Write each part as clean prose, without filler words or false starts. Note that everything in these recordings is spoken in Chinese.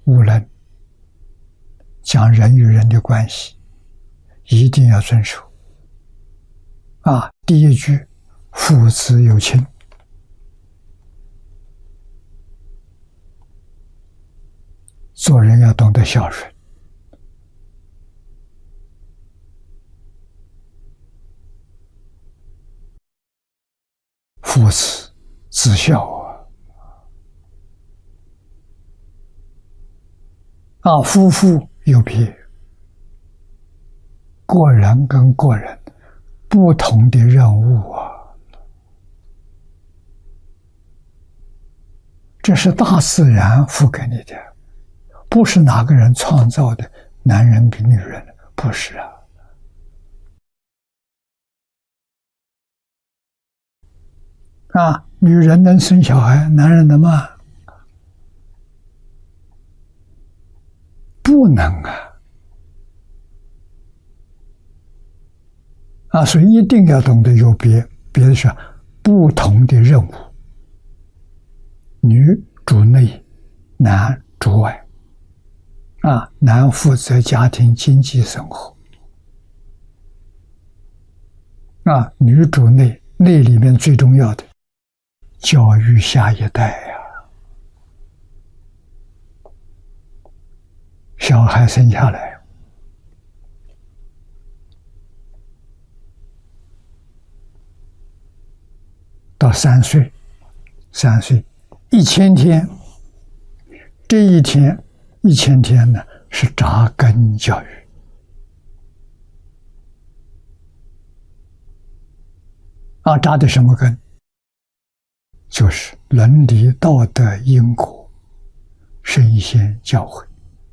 无论讲人与人的关系，一定要遵守。第一句，父子有亲。做人要懂得孝顺，父慈子孝夫妇有别，个人跟个人不同的任务这是大自然赋给你的，不是哪个人创造的，男人比女人，不是女人能生小孩，男人能吗？不能所以一定要懂得有别，别的是不同的任务，女主内，男主外。男负责家庭经济生活，女主内，内里面最重要的教育下一代小孩生下来到3岁，1000天，这一天1000天呢是扎根教育扎的什么根？就是伦理道德因果圣贤教诲。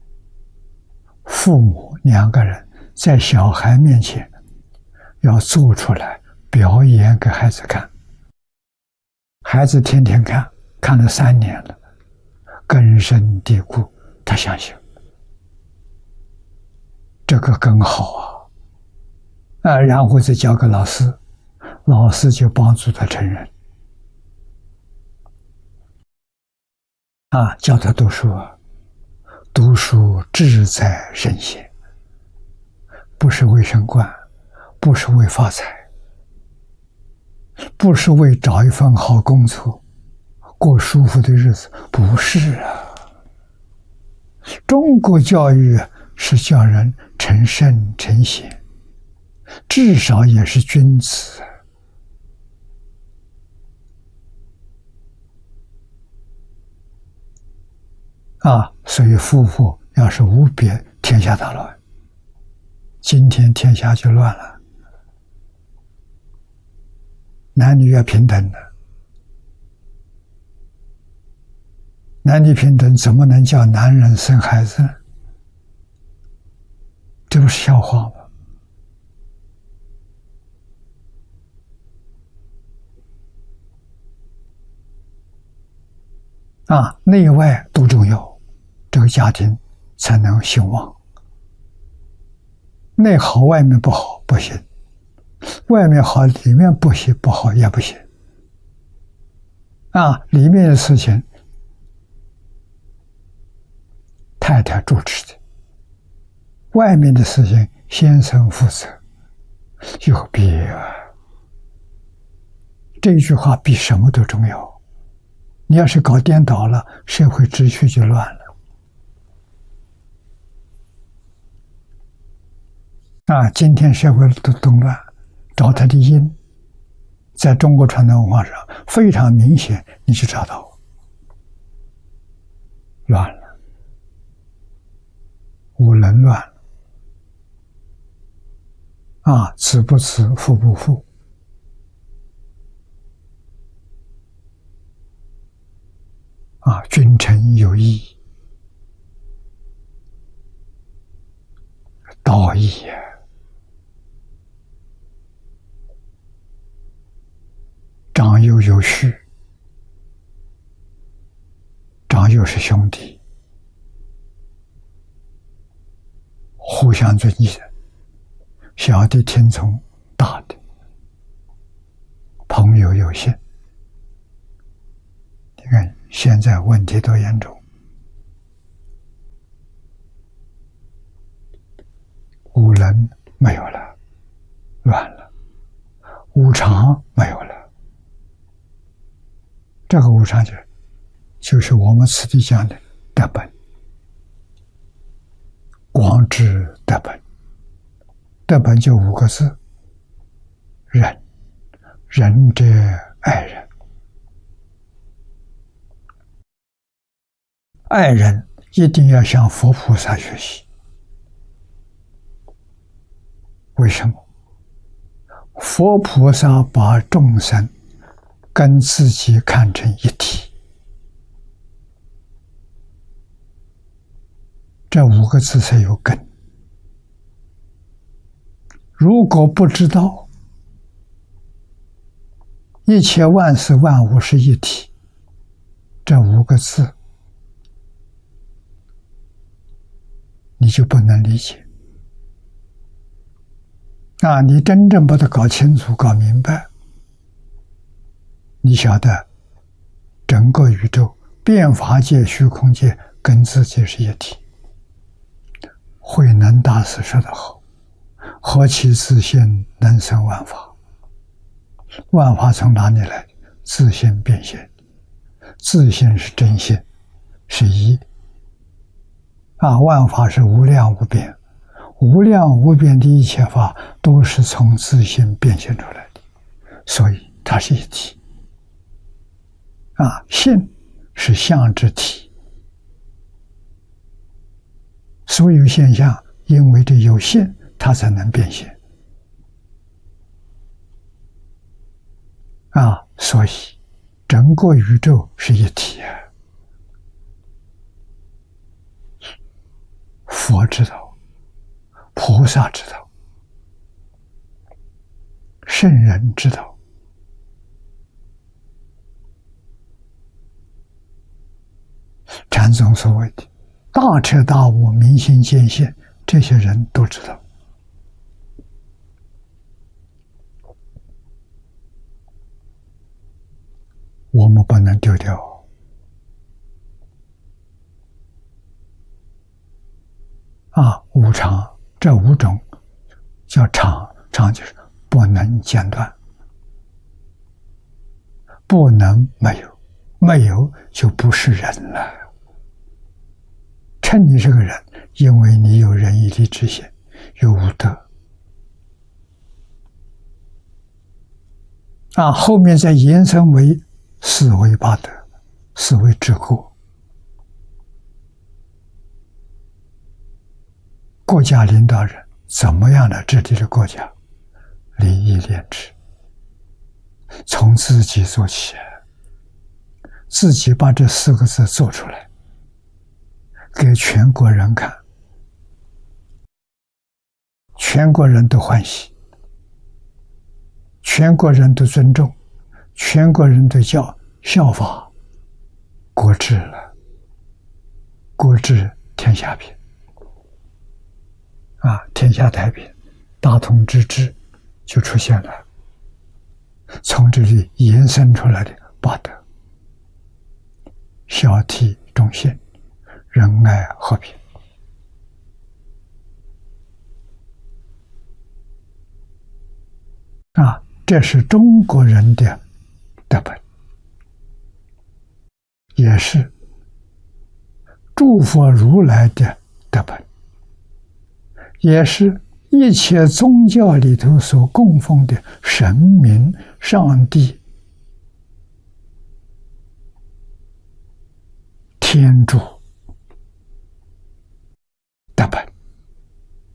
父母2个人在小孩面前要做出来表演给孩子看，孩子天天看了3年了，根深蒂固，他相信这个更好然后再交给老师，老师就帮助他成人教他读书读书志在圣贤，不是为升官，不是为发财，不是为找一份好工作过舒服的日子，不是中国教育是叫人成圣成贤，至少也是君子所以夫妇要是无别，天下大乱。今天天下就乱了，男女要平等的，男女平等怎么能叫男人生孩子呢？这不是笑话吗？内外都重要，这个家庭才能兴旺。内好外面不好不行，外面好里面不行不好也不行里面的事情太太主持的，外面的事情先生负责，有别这句话比什么都重要。你要是搞颠倒了，社会秩序就乱了今天社会都动乱，找它的因，在中国传统文化上非常明显，你去找到乱了，无能乱了子不子，父不父君臣有义，道义长幼有序，长幼是兄弟，互相尊敬，小的听从大的，朋友有信。你看现在问题多严重能没有了，乱了；无常没有了。这个无常就是我们此地讲的德本，广知德本。德本就5个字：仁。仁者爱人，爱人一定要向佛菩萨学习。为什么？佛菩萨把众生跟自己看成一体，这5个字才有根。如果不知道一切万事万物是一体，这5个字你就不能理解。你真正把它搞清楚、搞明白，你晓得整个宇宙、变法界、虚空界跟自己是一体。慧能大师说得好：何其自性，能生万法。万法从哪里来？自性变现。自性是真性，是一。万法是无量无边，无量无边的一切法都是从自性变现出来的，所以它是一体。性是相之体，所有现象因为这有性，它才能变现。所以整个宇宙是一体啊。佛知道，菩萨知道，圣人知道。禅宗所谓的大彻大悟、明心见性，这些人都知道。我们不能丢掉。无常，这5种叫常，常就是不能间断，不能没有，没有就不是人了。称你是个人，因为你有仁义礼智信，有五德。后面再延伸为4为8德，4为治国。国家领导人怎么样来治理的国家？礼义廉耻，从自己做起，自己把这4个字做出来，给全国人看，全国人都欢喜，全国人都尊重，全国人都效法，国治了，国治天下平。天下太平，大同之治就出现了。从这里延伸出来的8德：孝悌忠信、仁爱和平。这是中国人的德本，也是诸佛如来的德本，也是一切宗教里头所供奉的神明、上帝、天主